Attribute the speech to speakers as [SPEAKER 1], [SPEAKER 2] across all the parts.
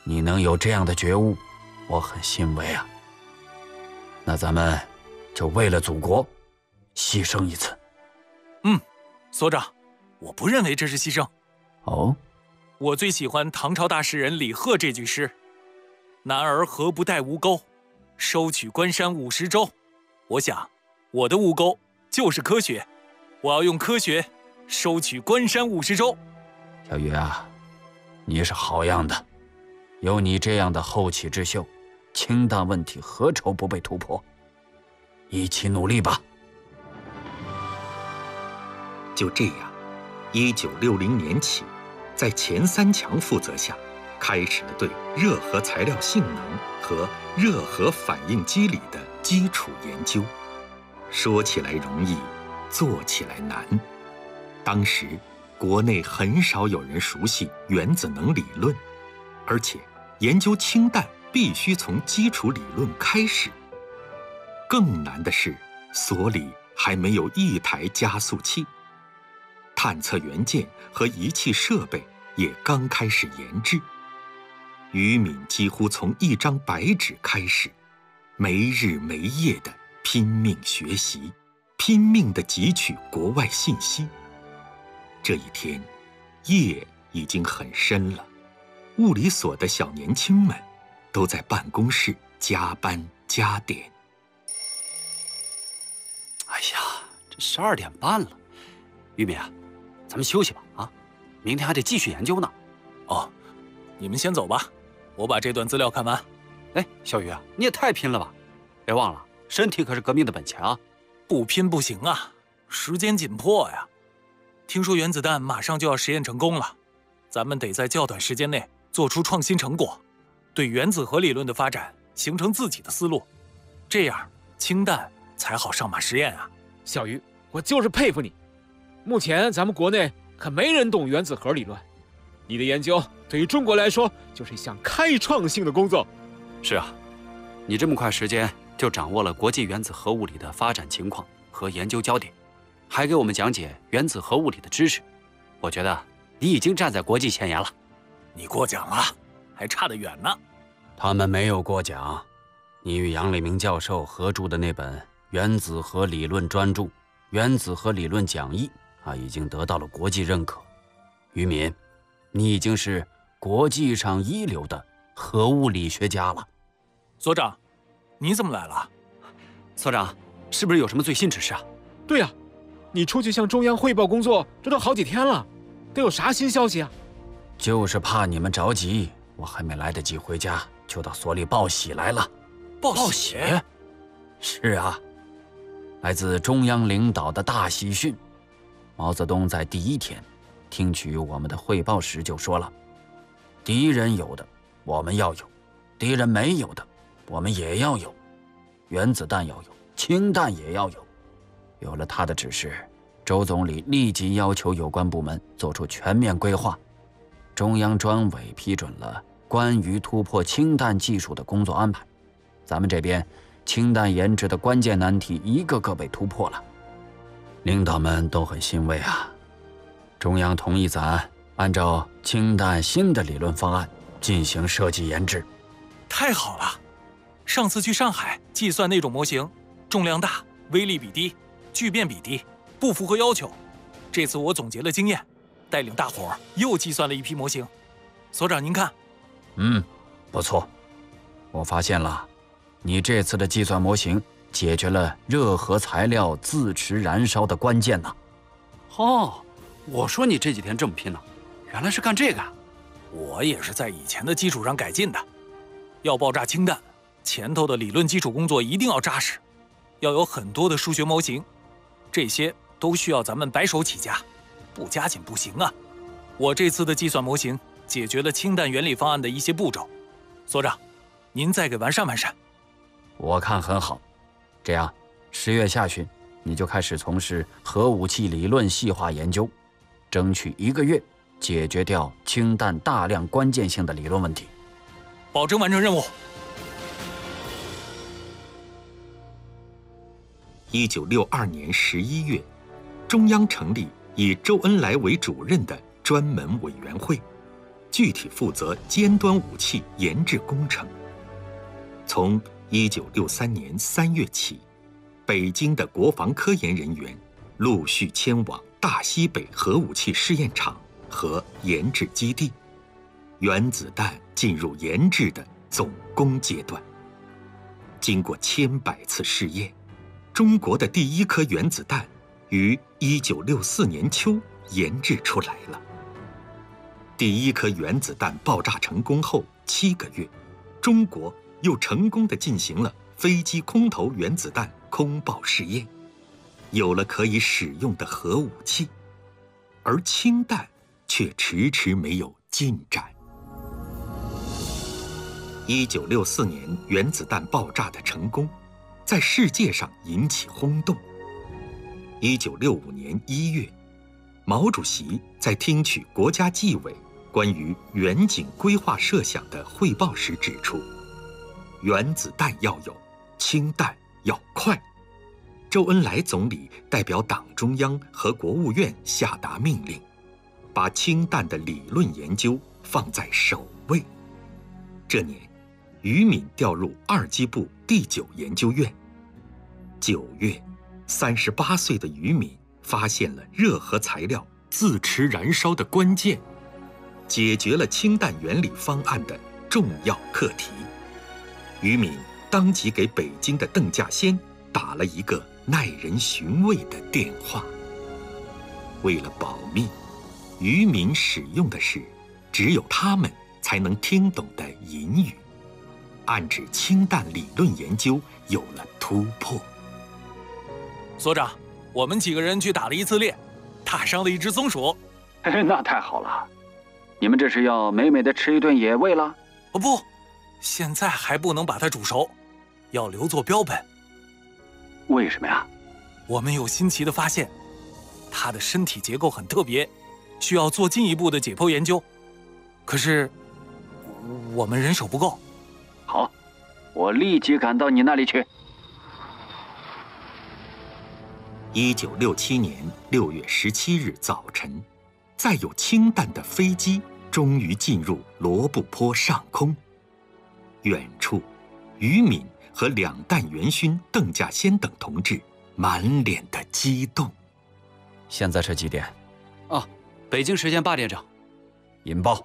[SPEAKER 1] 你能有这样的觉悟，我很欣慰啊。那咱们就为了祖国牺牲一次。
[SPEAKER 2] 所长，我不认为这是牺牲。
[SPEAKER 1] 哦，
[SPEAKER 2] 我最喜欢唐朝大诗人李贺这句诗：男儿何不带吴钩，收取关山50州。我想，我的吴钩就是科学，我要用科学收取关山50州。
[SPEAKER 1] 小鱼啊，你是好样的，有你这样的后起之秀，氢弹问题何愁不被突破？一起努力吧。
[SPEAKER 3] 就这样，1960年起，在钱三强负责下，开始了对热核材料性能和热核反应机理的基础研究。说起来容易，做起来难。当时，国内很少有人熟悉原子能理论，而且研究氢弹必须从基础理论开始。更难的是，所里还没有一台加速器。探测元件和仪器设备也刚开始研制，于敏几乎从一张白纸开始，没日没夜地拼命学习，拼命地汲取国外信息。这一天，夜已经很深了，物理所的小年轻们都在办公室加班加点。
[SPEAKER 4] 哎呀，这12点半了，玉敏啊，咱们休息吧啊，明天还得继续研究呢。
[SPEAKER 2] 哦，你们先走吧，我把这段资料看完。
[SPEAKER 4] 哎，小鱼啊，你也太拼了吧！别忘了，身体可是革命的本钱啊！
[SPEAKER 2] 不拼不行啊，时间紧迫呀。听说原子弹马上就要实验成功了，咱们得在较短时间内做出创新成果，对原子核理论的发展形成自己的思路，这样氢弹才好上马实验啊。
[SPEAKER 5] 小鱼，我就是佩服你。目前咱们国内可没人懂原子核理论，你的研究对于中国来说就是一项开创性的工作。
[SPEAKER 4] 是啊，你这么快时间就掌握了国际原子核物理的发展情况和研究焦点，还给我们讲解原子核物理的知识，我觉得你已经站在国际前沿了。
[SPEAKER 2] 你过奖了，还差得远呢。
[SPEAKER 1] 他们没有过奖，你与杨立明教授合著的那本《原子核理论专著》《原子核理论讲义》已经得到了国际认可。于敏，你已经是国际上一流的核物理学家了。
[SPEAKER 2] 所长，你怎么来了？
[SPEAKER 4] 所长，是不是有什么最新指示啊？
[SPEAKER 5] 对呀，你出去向中央汇报工作，这都好几天了，都有啥新消息啊？
[SPEAKER 1] 就是怕你们着急，我还没来得及回家，就到所里报喜来了。
[SPEAKER 2] 报喜？
[SPEAKER 1] 是啊，来自中央领导的大喜讯。毛泽东在第一天听取我们的汇报时就说了，敌人有的我们要有，敌人没有的我们也要有，原子弹要有，氢弹也要有。有了他的指示，周总理立即要求有关部门做出全面规划，中央专委批准了关于突破氢弹技术的工作安排。咱们这边氢弹研制的关键难题一个个被突破了，领导们都很欣慰啊。中央同意咱按照氢弹新的理论方案进行设计研制。
[SPEAKER 2] 太好了！上次去上海计算那种模型，重量大，威力比低，聚变比低，不符合要求。这次我总结了经验，带领大伙儿又计算了一批模型。所长您看。
[SPEAKER 1] 不错，我发现了，你这次的计算模型解决了热核材料自持燃烧的关键呢。
[SPEAKER 4] 哦，我说你这几天这么拼呢，原来是干这个啊！
[SPEAKER 2] 我也是在以前的基础上改进的。要爆炸氢弹，前头的理论基础工作一定要扎实，要有很多的数学模型，这些都需要咱们白手起家，不加紧不行啊。我这次的计算模型解决了氢弹原理方案的一些步骤，所长，您再给完善完善。
[SPEAKER 1] 我看很好，这样10月下旬你就开始从事核武器理论细化研究，争取1个月解决掉氢弹大量关键性的理论问题。
[SPEAKER 2] 保证完成任务。
[SPEAKER 3] 1962年11月，中央成立以周恩来为主任的专门委员会， 具体负责尖端武器研制工程。从1963年3月起，北京的国防科研人员陆续迁往大西北核武器试验场和研制基地，原子弹进入研制的总攻阶段。经过千百次试验，中国的第一颗原子弹于1964年秋研制出来了。第一颗原子弹爆炸成功后7个月，中国又成功地进行了飞机空投原子弹空爆试验，有了可以使用的核武器，而氢弹却迟迟没有进展。1964年原子弹爆炸的成功，在世界上引起轰动。1965年1月，毛主席在听取国家纪委关于远景规划设想的汇报时指出，原子弹要有，氢弹要快。周恩来总理代表党中央和国务院下达命令，把氢弹的理论研究放在首位。这年，于敏调入二机部第9研究院。9月，38岁的于敏发现了热核材料自持燃烧的关键，解决了氢弹原理方案的重要课题。于敏当即给北京的邓稼先打了一个耐人寻味的电话。为了保密，于敏使用的是只有他们才能听懂的隐语，暗指氢弹理论研究有了突破。
[SPEAKER 2] 所长，我们几个人去打了一次猎，打伤了一只松鼠。
[SPEAKER 4] 那太好了，你们这是要美美的吃一顿野味了？
[SPEAKER 2] 哦不，现在还不能把它煮熟，要留作标本。
[SPEAKER 4] 为什么呀？
[SPEAKER 2] 我们有新奇的发现，它的身体结构很特别，需要做进一步的解剖研究。可是，我们人手不够。
[SPEAKER 4] 好，我立即赶到你那里去。
[SPEAKER 3] 1967年6月17日早晨，载有氢弹的飞机终于进入罗布泊上空。远处，于敏和两弹元勋邓稼先等同志满脸的激动。
[SPEAKER 1] 现在是几点？
[SPEAKER 4] 哦，北京时间8点整。
[SPEAKER 1] 引爆。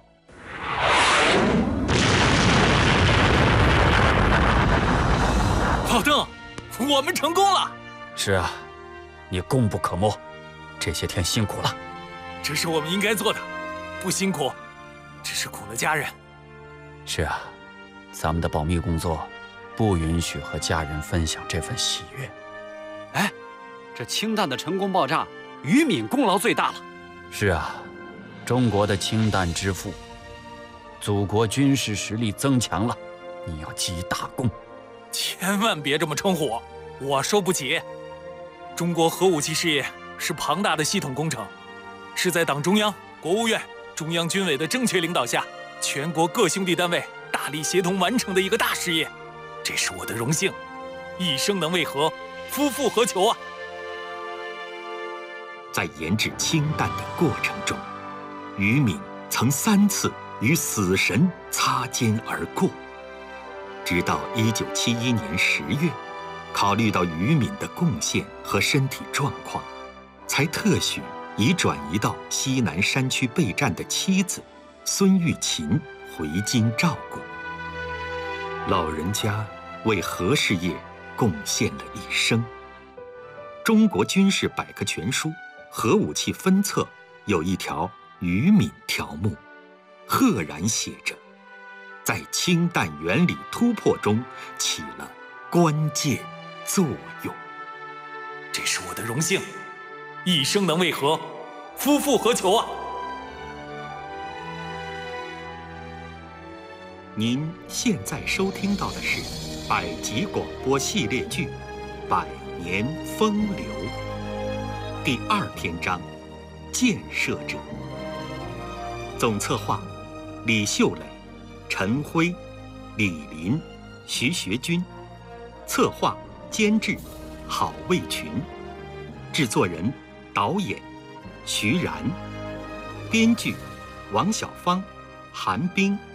[SPEAKER 2] 老邓，我们成功了！
[SPEAKER 1] 是啊，你功不可没，这些天辛苦了。
[SPEAKER 2] 这是我们应该做的，不辛苦，只是苦了家人。
[SPEAKER 1] 是啊，咱们的保密工作不允许和家人分享这份喜悦。
[SPEAKER 4] 哎，这氢弹的成功爆炸，于敏功劳最大了。
[SPEAKER 1] 是啊，中国的氢弹之父，祖国军事实力增强了，你要记大功。
[SPEAKER 2] 千万别这么称呼我受不起。中国核武器事业是庞大的系统工程，是在党中央、国务院、中央军委的正确领导下，全国各兄弟单位大力协同完成的一个大事业。这是我的荣幸，一生能为核，夫复何求啊！
[SPEAKER 3] 在研制氢弹的过程中，于敏曾3次与死神擦肩而过。直到1971年10月，考虑到于敏的贡献和身体状况，才特许已转移到西南山区备战的妻子孙玉琴回京照顾。老人家为核事业贡献了一生。中国军事百科全书核武器分册有一条于敏条目，赫然写着，在氢弹原理突破中起了关键作用。
[SPEAKER 2] 这是我的荣幸，一生能为核，夫复何求啊！
[SPEAKER 3] 您现在收听到的是百集广播系列剧《百年风流》第2篇章《建设者》，总策划李秀磊、陈辉、李林、徐学军，策划监制郝卫群，制作人导演徐然，编剧王小芳、 寒冰